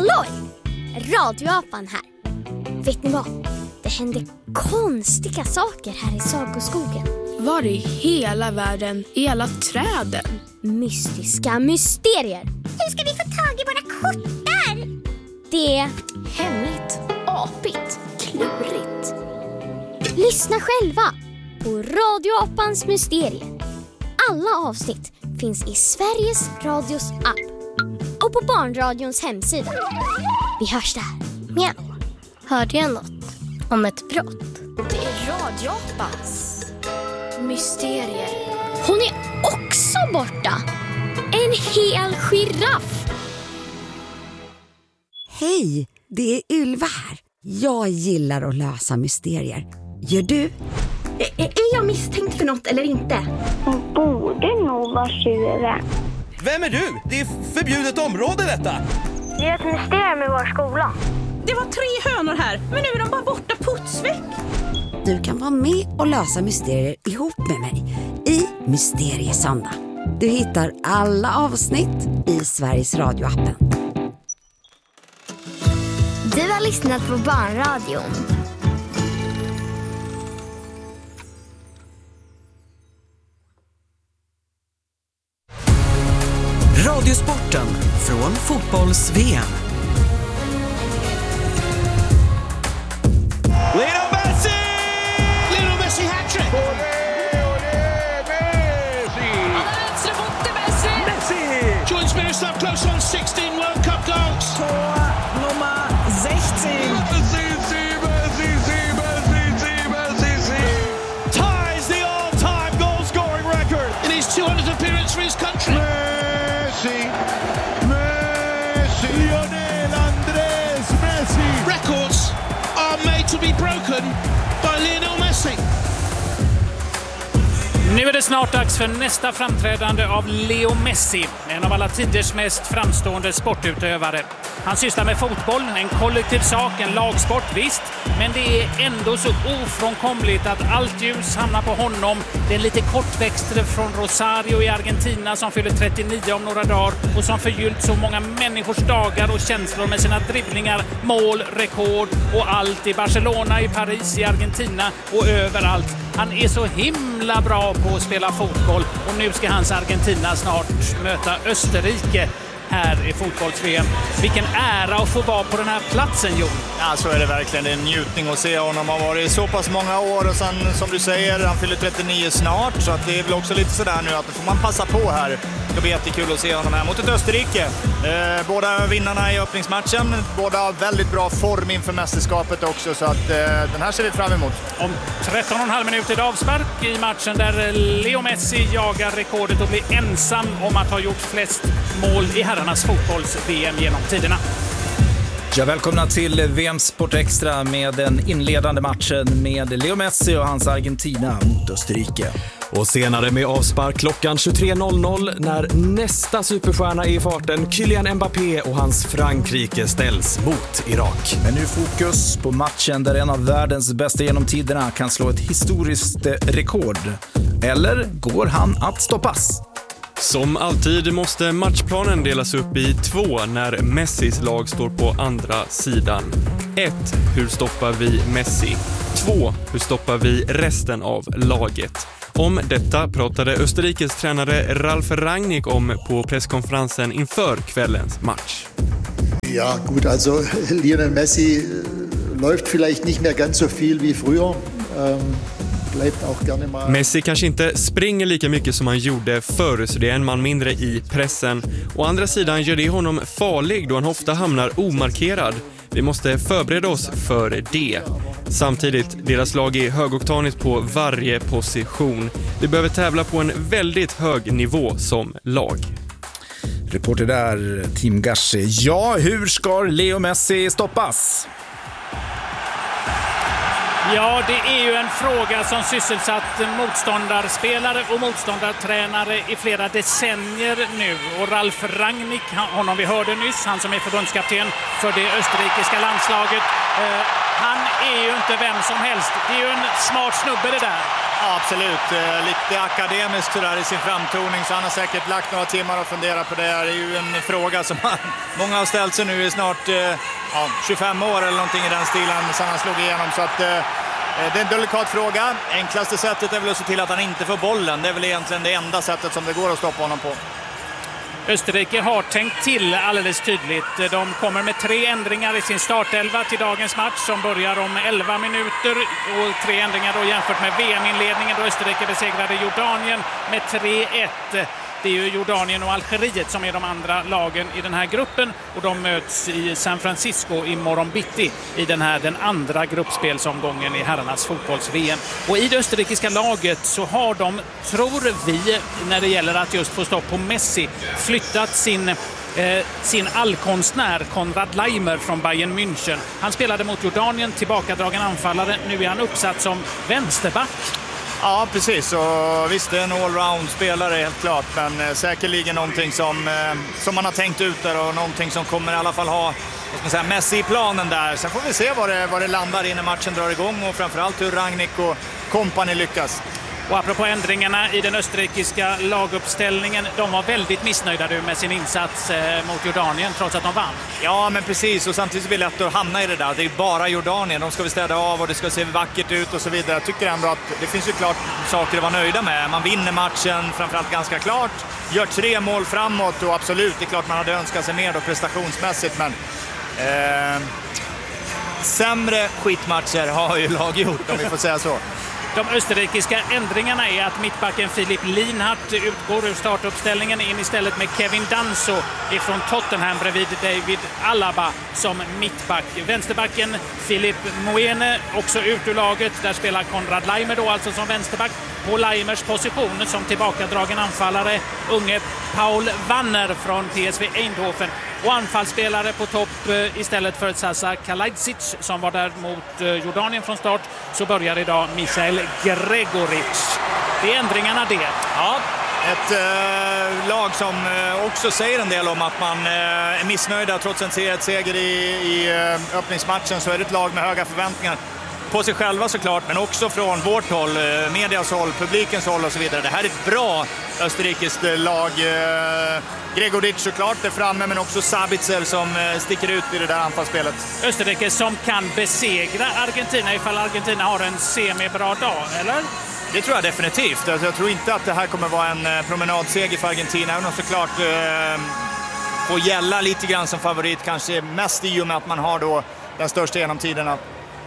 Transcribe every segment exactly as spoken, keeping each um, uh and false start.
Halloj! Radioapan här. Vet ni vad? Det händer konstiga saker här i Sagoskogen. Var i hela världen är alla träden? Mystiska mysterier. Hur ska vi få tag i våra kottar? Det är Hemligt, apigt, klurigt. Lyssna själva på Radioapans mysterier. Alla avsnitt finns i Sveriges Radios app och på Barnradions hemsida. Vi hörs där. Mjau. Hörde jag något om ett brott? Det är Radioapans mysterier. Hon är också borta. En hel giraff. Hej, det är Ylva här. Jag gillar att lösa mysterier. Gör du? Är, är jag misstänkt för något eller inte? Hon borde nog vara tjuven. Vem är du? Det är förbjudet område detta. Det är ett mysterium i vår skola. Det var tre hönor här, men nu är de bara borta putsväck. Du kan vara med och lösa mysterier ihop med mig i Mysteriesöndag. Du hittar alla avsnitt i Sveriges Radio-appen. Du har lyssnat på Barnradion. Radiosporten från fotbolls-V M. Lionel Messi! Lionel Messi hat-trick! Messi! Joins Miroslav Klose on sixteen World Cup goals. Tor nummer sexton. Ties the all-time goal-scoring record in his two hundredth appearance for his country. Messi, Messi, Lionel Andrés Messi. Records are made to be broken by Lionel Messi. Nu är det snart dags för nästa framträdande av Leo Messi, en av alla tiders mest framstående sportutövare. Han sysslar med fotboll, en kollektiv sak, en lagsport, visst. Men det är ändå så ofrånkomligt att allt ljus hamnar på honom. Den lite kortväxte från Rosario i Argentina som fyller trettionio om några dagar och som förgyllt så många människors dagar och känslor med sina dribblingar, mål, rekord och allt i Barcelona, i Paris, i Argentina och överallt. Han är så himla bra på att spela fotboll och nu ska hans Argentina snart möta Österrike här i fotbolls-V M. Vilken ära att få vara på den här platsen, Jon. Ja, så är det verkligen. Det är en njutning att se honom. Han har varit så pass många år och sen, som du säger, han fyller trettionio snart. Så att det är väl också lite sådär nu att får man passa på här. Det blir jättekul att se honom här mot ett Österrike. Eh, båda vinnarna i öppningsmatchen. Båda har väldigt bra form inför mästerskapet också. Så att eh, den här ser vi fram emot. Om tretton och en halv minut är det avspark i matchen där Leo Messi jagar rekordet och blir ensam om att ha gjort flest mål i herrarnas fotbolls-V M genom tiderna. Ja, välkomna till V M Sport Extra med den inledande matchen med Leo Messi och hans Argentina mot Österrike. Och senare med avspark klockan tjugotre noll noll när nästa superstjärna är i farten, Kylian Mbappé och hans Frankrike ställs mot Irak. Men nu fokus på matchen där en av världens bästa genom tiderna kan slå ett historiskt rekord. Eller går han att stoppas? Som alltid måste matchplanen delas upp i två när Messis lag står på andra sidan. ett. Hur stoppar vi Messi? två. Hur stoppar vi resten av laget? Om detta pratade Österrikes tränare Ralf Rangnick om på presskonferensen inför kvällens match. Ja, gut, alltså Lionel Messi läuft vielleicht nicht mehr ganz so viel wie früher. Ähm Messi kanske inte springer lika mycket som han gjorde förr, så det är en man mindre i pressen. Å andra sidan gör det honom farlig då han ofta hamnar omarkerad. Vi måste förbereda oss för det. Samtidigt, deras lag är högoktanigt på varje position. Vi behöver tävla på en väldigt hög nivå som lag. Reporter där, Tim Gashi. Ja, hur ska Leo Messi stoppas? Ja, det är ju en fråga som sysselsatt motståndarspelare och motståndartränare i flera decennier nu. Och Ralf Rangnick, honom vi hörde nyss, han som är förbundskapten för det österrikiska landslaget, Han är ju inte vem som helst. Det är ju en smart snubbe det där. Ja, absolut. Lite akademiskt sådär i sin framtoning, så han har säkert lagt några timmar och funderat på det. Det är ju en fråga som många har ställt sig nu i snart ja, tjugofem år eller någonting i den stilen sen han slog igenom. Så att, det är en delikat fråga. Enklaste sättet är väl att se till att han inte får bollen. Det är väl egentligen det enda sättet som det går att stoppa honom på. Österrike har tänkt till alldeles tydligt. De kommer med tre ändringar i sin startelva till dagens match som börjar om elva minuter. Och tre ändringar då jämfört med V M-inledningen då Österrike besegrade Jordanien med tre ett. Det är ju Jordanien och Algeriet som är de andra lagen i den här gruppen. Och de möts i San Francisco i morgon bitti i den här den andra gruppspelsomgången i herrarnas fotbolls-V M. Och i det österrikiska laget så har de, tror vi, när det gäller att just få stopp på Messi, flyttat sin... Eh, sin allkonstnär Konrad Leimer från Bayern München. Han spelade mot Jordanien, tillbakadragen anfallare. Nu är han uppsatt som vänsterback. Ja, precis. Och visst, det är en allround-spelare helt klart. Men eh, säkerligen någonting som, eh, som man har tänkt ut där och någonting som kommer i alla fall ha, vad ska man säga, Messi i planen där. Sen får vi se vad det, vad det landar innan matchen drar igång och framförallt hur Rangnick och kompani lyckas. Och apropå ändringarna i den österrikiska laguppställningen, de var väldigt missnöjda med sin insats eh, mot Jordanien trots att de vann. Ja, men precis. Och samtidigt blir det lätt att hamna i det där. Det är bara Jordanien. De ska vi städa av och det ska se vackert ut och så vidare. Jag tycker ändå att det finns ju klart saker att vara nöjda med. Man vinner matchen framförallt ganska klart. Gör tre mål framåt och absolut, det är klart man hade önskat sig mer då prestationsmässigt. Men eh, sämre skitmatcher har ju lag gjort, om vi får säga så. De österrikiska ändringarna är att mittbacken Philipp Lienhardt utgår ur startuppställningen in istället med Kevin Danso ifrån Tottenham bredvid David Alaba som mittback. Vänsterbacken Philipp Moene också ut ur laget. Där spelar Konrad Leimer då alltså som vänsterback. På Leimers position som tillbakadragen anfallare unge Paul Wanner från P S V Eindhoven. Och anfallsspelare på topp istället för Sasa Kalajdzic som var där mot Jordanien från start, så börjar idag Michael Gregoric. Det är ändringarna det. Ja, ett eh, lag som eh, också säger en del om att man eh, är missnöjda trots en seger i, i eh, öppningsmatchen, så är det ett lag med höga förväntningar på sig själva såklart, men också från vårt håll, eh, medias håll, publikens håll och så vidare. Det här är ett bra österrikiskt lag. Eh, Gregoric såklart är framme, men också Sabitzer som eh, sticker ut i det där anfallsspelet. Österrike som kan besegra Argentina ifall Argentina har en semibra dag, eller? Det tror jag definitivt. Alltså, jag tror inte att det här kommer vara en eh, promenadseger för Argentina, även om såklart eh, får gälla lite grann som favorit, kanske mest i och med att man har då den största genom tiderna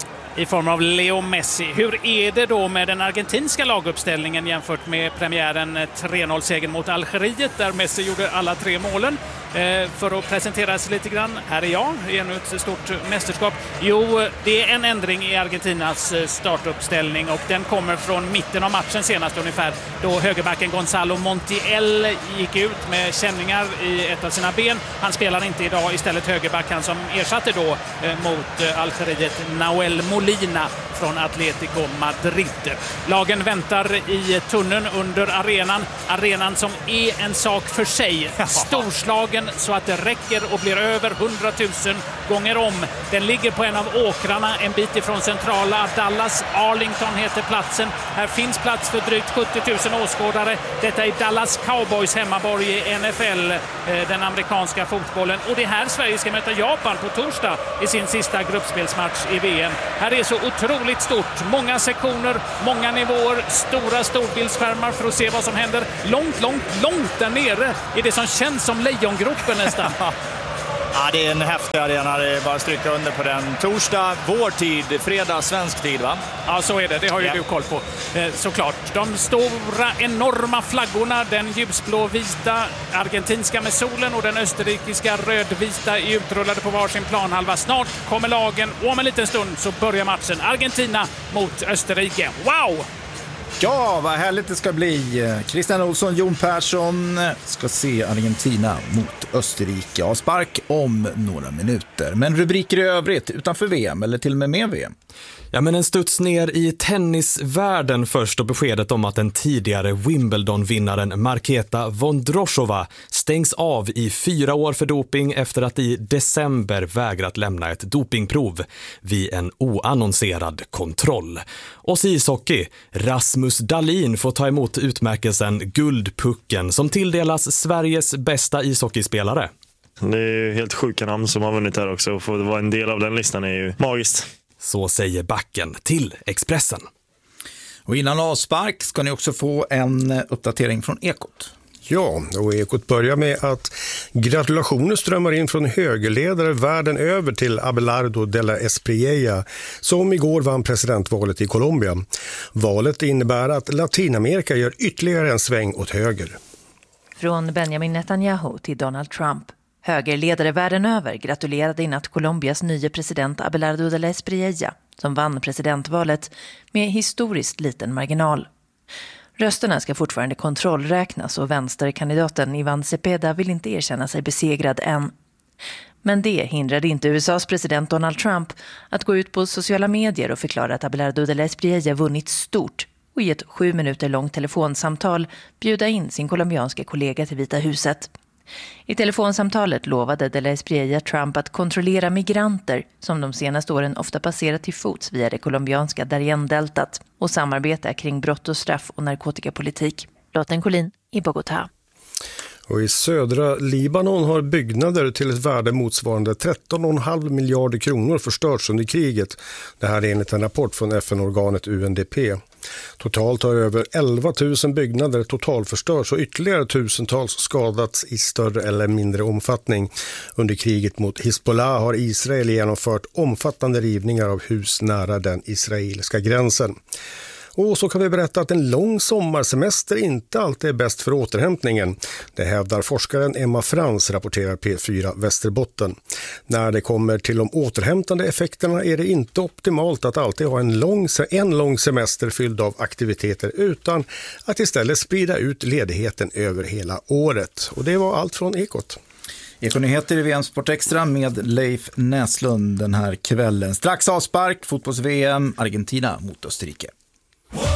i form av Leo Messi. Hur är det då med den argentinska laguppställningen jämfört med premiären tre noll-segern mot Algeriet där Messi gjorde alla tre målen? Eh, för att presentera sig lite grann, här är jag i ännu ett stort mästerskap. Jo, det är en ändring i Argentinas startuppställning och den kommer från mitten av matchen senast ungefär, då högerbacken Gonzalo Montiel gick ut med känningar i ett av sina ben. Han spelar inte idag, istället högerbacken som ersatte då eh, mot eh, Algeriet Nahuel Molina från Atletico Madrid. Lagen väntar i tunneln under arenan. Arenan som är en sak för sig. Storslagen så att det räcker och blir över hundratusen gånger om. Den ligger på en av åkrarna en bit ifrån centrala Dallas. Arlington heter platsen. Här finns plats för drygt sjuttio tusen åskådare. Detta är Dallas Cowboys hemmaborg i N F L, den amerikanska fotbollen. Och det är här Sverige ska möta Japan på torsdag i sin sista gruppspelsmatch i V M. Här är så otroligt stort. Många sektioner, många nivåer, stora storbildsskärmar för att se vad som händer långt, långt, långt där nere i det som känns som Lejongruppen nästan. Ja, det är en häftig arena, det är bara att stryka under på den. Torsdag, vår tid, fredag, svensk tid, va? Ja, så är det. Det har ju yeah. du koll på. Eh, såklart. De stora, enorma flaggorna, den ljusblå-vita argentinska med solen och den österrikiska rödvita är utrullade på varsin planhalva. Snart kommer lagen och om en liten stund så börjar matchen. Argentina mot Österrike. Wow! Ja, vad härligt det ska bli. Christian Olsson, Jon Persson ska se Argentina mot Österrike. Ja, spark om några minuter. Men rubriker i övrigt utanför V M eller till och med med V M. Ja, men en studs ner i tennisvärlden först och beskedet om att den tidigare Wimbledon-vinnaren Marketa Vondrousova stängs av i fyra år för doping efter att i december vägrat lämna ett dopingprov vid en oannonserad kontroll. Och i ishockey, Rasmus Dahlin får ta emot utmärkelsen Guldpucken som tilldelas Sveriges bästa ishockeyspelare. Det är ju helt sjuka namn som har vunnit här också, och få vara en del av den listan är ju magiskt. Så säger backen till Expressen. Och innan avspark ska ni också få en uppdatering från Ekot. Ja, och Ekot börjar med att gratulationer strömmar in från högerledare världen över till Abelardo de la Espriella som igår vann presidentvalet i Colombia. Valet innebär att Latinamerika gör ytterligare en sväng åt höger. Från Benjamin Netanyahu till Donald Trump. Högerledare världen över gratulerade in att Colombias nya president Abelardo de la Espriella, som vann presidentvalet med historiskt liten marginal. Rösterna ska fortfarande kontrollräknas och vänsterkandidaten Ivan Cepeda vill inte erkänna sig besegrad än. Men det hindrade inte U S A:s president Donald Trump att gå ut på sociala medier och förklara att Abelardo de la Espriella vunnit stort och i ett sju minuter långt telefonsamtal bjuda in sin colombianska kollega till Vita huset. I telefonsamtalet lovade de la Espriella Trump att kontrollera migranter som de senaste åren ofta passerat till fots via det colombianska Darién-deltat och samarbeta kring brott och straff och narkotikapolitik. Lotten Collin i Bogotá. Och i södra Libanon har byggnader till ett värde motsvarande tretton komma fem miljarder kronor förstörts under kriget. Det här är enligt en rapport från F N-organet U N D P. Totalt har över elva tusen byggnader totalförstörts och ytterligare tusentals skadats i större eller mindre omfattning. Under kriget mot Hezbollah har Israel genomfört omfattande rivningar av hus nära den israeliska gränsen. Och så kan vi berätta att en lång sommarsemester inte alltid är bäst för återhämtningen. Det hävdar forskaren Emma Frans, rapporterar P fyra Västerbotten. När det kommer till de återhämtande effekterna är det inte optimalt att alltid ha en lång, en lång semester fylld av aktiviteter utan att istället sprida ut ledigheten över hela året. Och det var allt från Ekot. Ekonyheter i V M Sport Extra med Leif Näslund den här kvällen. Strax avspark, fotbolls-V M, Argentina mot Österrike.